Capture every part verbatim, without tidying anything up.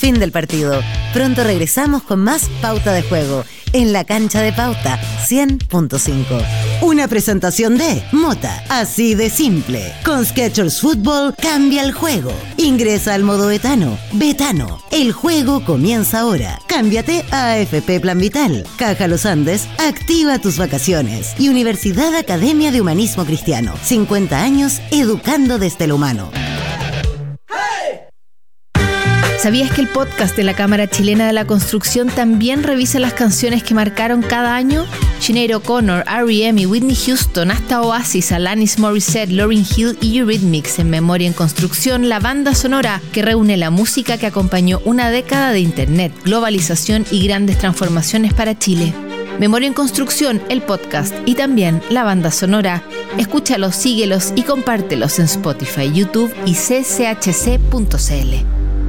Fin del partido. Pronto regresamos con más Pauta de Juego en la cancha de Pauta cien punto cinco. Una presentación de Mota, así de simple. Con Skechers Fútbol cambia el juego. Ingresa al modo Betano. Betano, el juego comienza ahora. Cámbiate a A F P Plan Vital. Caja Los Andes, activa tus vacaciones. Y Universidad Academia de Humanismo Cristiano. cincuenta años educando desde lo humano. ¿Sabías que el podcast de la Cámara Chilena de la Construcción también revisa las canciones que marcaron cada año? Sinead O'Connor, R E M y Whitney Houston, hasta Oasis, Alanis Morissette, Lauryn Hill y Eurythmics. En Memoria en Construcción, la banda sonora que reúne la música que acompañó una década de internet, globalización y grandes transformaciones para Chile. Memoria en Construcción, el podcast y también la banda sonora. Escúchalos, síguelos y compártelos en Spotify, YouTube y c c h c punto c l.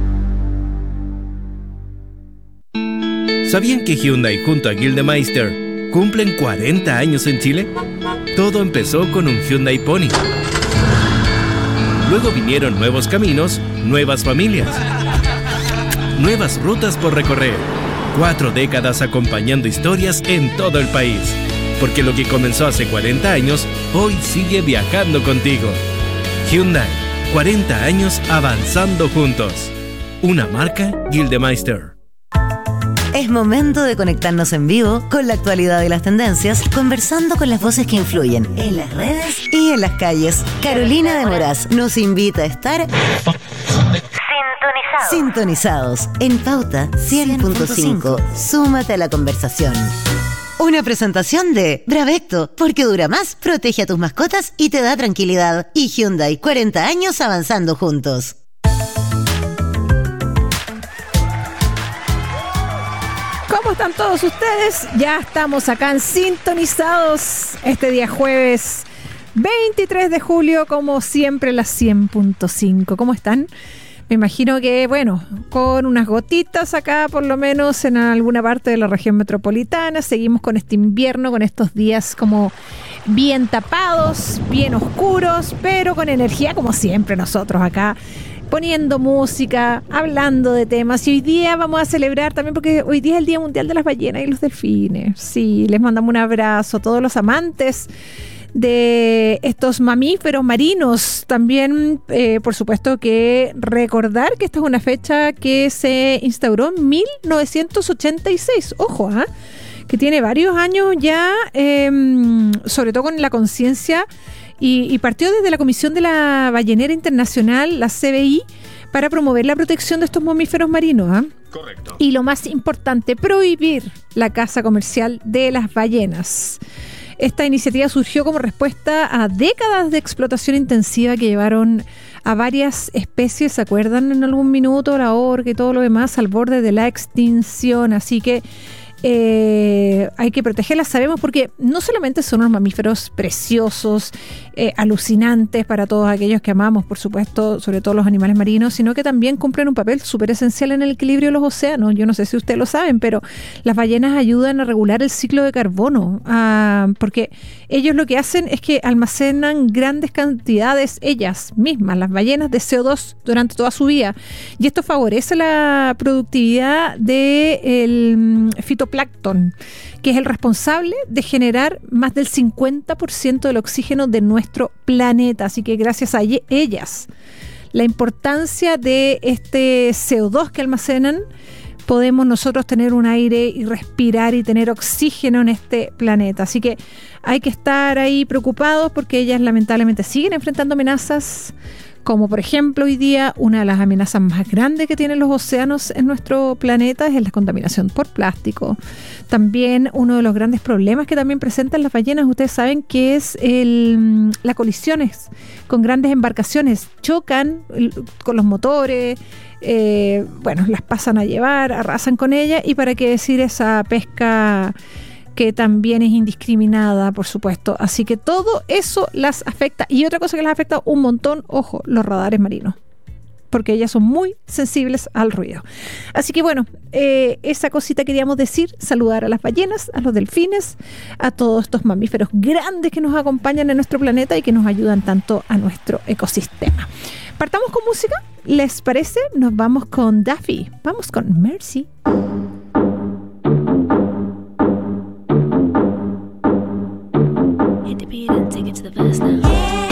¿Sabían que Hyundai junto a Gildemeister cumplen cuarenta años en Chile? Todo empezó con un Hyundai Pony. Luego vinieron nuevos caminos, nuevas familias, nuevas rutas por recorrer. Cuatro décadas acompañando historias en todo el país. Porque lo que comenzó hace cuarenta años, hoy sigue viajando contigo. Hyundai, cuarenta años avanzando juntos. Una marca Gildemeister. Es momento de conectarnos en vivo con la actualidad y las tendencias, conversando con las voces que influyen en las redes y en las calles. Carolina de Moraz nos invita a estar sintonizados, sintonizados en Pauta cien punto cinco. Súmate a la conversación. Una presentación de Bravecto, porque dura más, protege a tus mascotas y te da tranquilidad. Y Hyundai, cuarenta años avanzando juntos. ¿Cómo están todos ustedes? Ya estamos acá en Sintonizados este día jueves veintitrés de julio, como siempre, las cien punto cinco. ¿Cómo están? Me imagino que, bueno, con unas gotitas acá, por lo menos en alguna parte de la región metropolitana. Seguimos con este invierno, con estos días como bien tapados, bien oscuros, pero con energía como siempre nosotros acá, poniendo música, hablando de temas. Y hoy día vamos a celebrar también, porque hoy día es el Día Mundial de las Ballenas y los Delfines. Sí, les mandamos un abrazo a todos los amantes de estos mamíferos marinos. También, eh, por supuesto, que recordar que esta es una fecha que se instauró en mil novecientos ochenta y seis. Ojo, ¿ah? ¿eh? Que tiene varios años ya, eh, sobre todo con la conciencia. Y, y partió desde la Comisión de la Ballenera Internacional, la C B I, para promover la protección de estos mamíferos marinos. ¿eh? Correcto. Y lo más importante, prohibir la caza comercial de las ballenas. Esta iniciativa surgió como respuesta a décadas de explotación intensiva que llevaron a varias especies, ¿se acuerdan en algún minuto? La orca y todo lo demás al borde de la extinción. Así que Eh, hay que protegerlas, sabemos, porque no solamente son unos mamíferos preciosos, eh, alucinantes para todos aquellos que amamos, por supuesto, sobre todo los animales marinos, sino que también cumplen un papel súper esencial en el equilibrio de los océanos. Yo no sé si ustedes lo saben, pero las ballenas ayudan a regular el ciclo de carbono, ah, porque ellos lo que hacen es que almacenan grandes cantidades, ellas mismas, las ballenas, de C O dos durante toda su vida, y esto favorece la productividad del fitoplancton, que es el responsable de generar más del cincuenta por ciento del oxígeno de nuestro planeta. Así que gracias a ellas, la importancia de este C O dos que almacenan, podemos nosotros tener un aire y respirar y tener oxígeno en este planeta. Así que hay que estar ahí preocupados, porque ellas lamentablemente siguen enfrentando amenazas, como por ejemplo hoy día una de las amenazas más grandes que tienen los océanos en nuestro planeta es la contaminación por plástico. También uno de los grandes problemas que también presentan las ballenas, ustedes saben que es el, las colisiones con grandes embarcaciones. Chocan con los motores, eh, bueno, las pasan a llevar, arrasan con ellas, y para qué decir esa pesca que también es indiscriminada, por supuesto. Así que todo eso las afecta. Y otra cosa que las afecta un montón, ojo, los radares marinos, porque ellas son muy sensibles al ruido. Así que bueno, eh, esa cosita queríamos decir, saludar a las ballenas, a los delfines, a todos estos mamíferos grandes que nos acompañan en nuestro planeta y que nos ayudan tanto a nuestro ecosistema. Partamos con música, ¿les parece? Nos vamos con Duffy. Vamos con Mercy. Hit the beat and take it to the verse now.